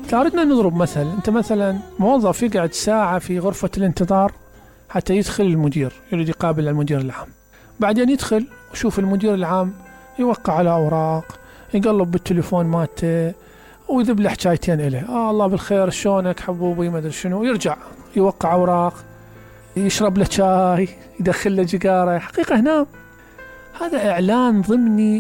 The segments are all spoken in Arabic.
أردنا نضرب مثل، أنت مثلا موظف يقعد ساعة في غرفة الانتظار حتى يدخل المدير، يريد يقابل المدير العام، بعدين يدخل وشوف المدير العام يوقع على أوراق، يقلب بالتليفون مالته ويذب له حكايتين إليه، الله بالخير شلونك حبوبي ما أدري شنو، يرجع يوقع أوراق، يشرب له شاي، يدخل له جيجارة. حقيقة هنا هذا إعلان ضمني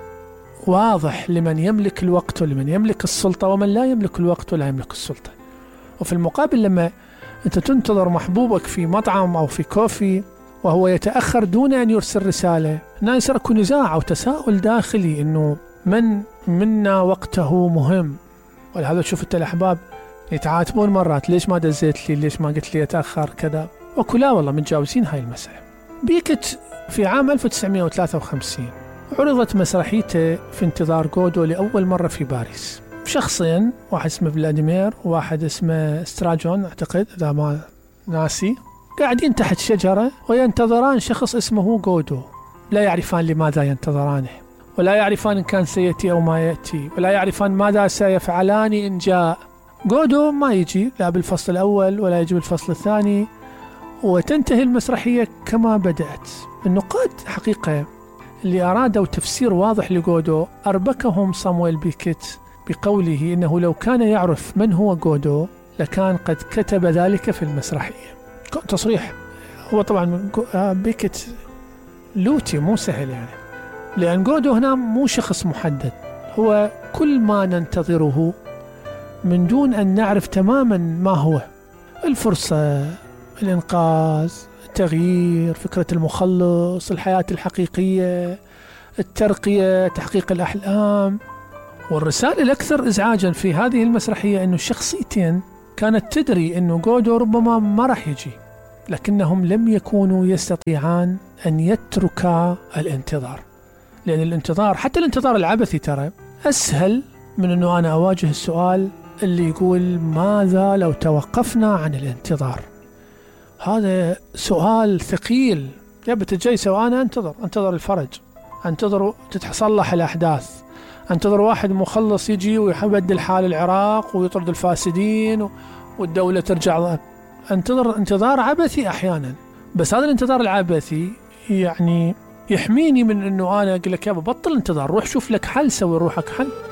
واضح لمن يملك الوقت ولمن يملك السلطة ومن لا يملك الوقت ولا يملك السلطة. وفي المقابل لما أنت تنتظر محبوبك في مطعم أو في كوفي وهو يتأخر دون أن يرسل رسالة، هنا يصير اكو نزاع أو تساؤل داخلي إنه من منا وقته مهم. ولهذا تشوف أنت الأحباب يتعاتبون مرات، ليش ما دزيت لي، ليش ما قلت لي أتأخر كذا، وكلا والله متجاوزين هاي المسألة. بيكت في عام 1953 عرضت مسرحيته في انتظار غودو لأول مرة في باريس، شخصين، واحد اسمه فلاديمير وواحد اسمه ستراجون أعتقد إذا ما ناسي، قاعدين تحت شجرة وينتظران شخص اسمه غودو، لا يعرفان لماذا ينتظرانه، ولا يعرفان إن كان سيأتي أو ما يأتي، ولا يعرفان ماذا سيفعلان إن جاء. غودو ما يجي لا بالفصل الأول ولا يجي بالفصل الثاني، وتنتهي المسرحية كما بدأت. النقاد حقيقة اللي أرادوا تفسير واضح لغودو أربكهم صامويل بيكت بقوله إنه لو كان يعرف من هو غودو لكان قد كتب ذلك في المسرحية. تصريح. هو طبعا بيكت لوتي مو سهل يعني، لأن غودو هنا مو شخص محدد، هو كل ما ننتظره من دون أن نعرف تماما ما هو. الفرصة، الإنقاذ، التغيير، فكرة المخلص، الحياة الحقيقية، الترقية، تحقيق الأحلام. والرسالة الأكثر إزعاجا في هذه المسرحية أنه الشخصيتين كانت تدري أنه غودو ربما ما راح يجي، لكنهم لم يكونوا يستطيعان أن يتركا الانتظار، لأن الانتظار حتى الانتظار العبثي ترى أسهل من أنه أنا أواجه السؤال اللي يقول ماذا لو توقفنا عن الانتظار. هذا سؤال ثقيل، يبت الجيسة وأنا أنتظر الفرج، أنتظر تتصلح الأحداث، أنتظر واحد مخلص يجي ويبدل حال العراق ويطرد الفاسدين والدولة ترجع. انتظار عبثي أحيانا، بس هذا الانتظار العبثي يعني يحميني من أنه أنا أقول لك يابا بطل انتظار، روح شوف لك حل، سوي روحك حل.